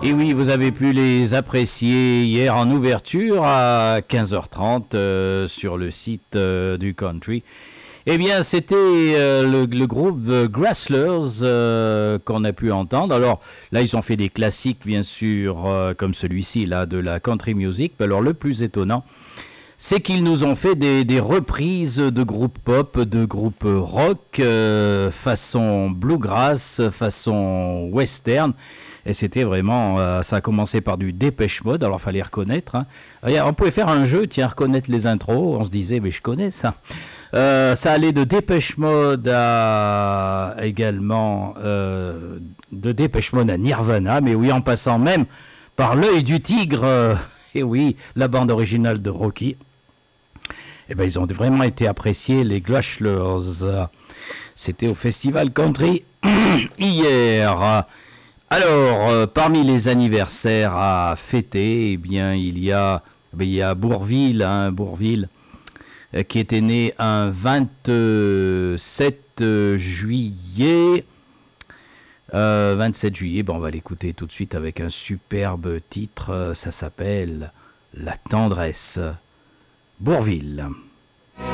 Et oui, vous avez pu les apprécier hier en ouverture à 15h30 sur le site du country. Eh bien, c'était le groupe The Grasslers qu'on a pu entendre. Alors là, ils ont fait des classiques, bien sûr, comme celui-ci, là, de la country music. Alors le plus étonnant, c'est qu'ils nous ont fait des reprises de groupes pop, de groupes rock, façon bluegrass, façon western. Et c'était vraiment, ça a commencé par du Dépêche Mode, alors il fallait reconnaître. Hein. On pouvait faire un jeu, tiens, reconnaître les intros. On se disait, mais je connais ça. Ça allait de Dépêche Mode à également de Dépêche Mode à Nirvana, mais oui, en passant même par l'œil du tigre. Et oui, la bande originale de Rocky. Eh ben, ils ont vraiment été appréciés, les Grasslers. C'était au Festival Country hier. Alors, parmi les anniversaires à fêter, eh bien, il y a Bourvil, hein, Bourvil, qui était né un 27 juillet. 27 juillet, on va l'écouter tout de suite avec un superbe titre. Ça s'appelle La tendresse. Bourvil.